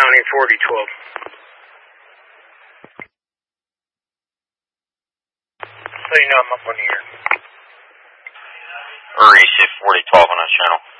County 4012. So you know I'm up on the air. Receive 4012 on that channel.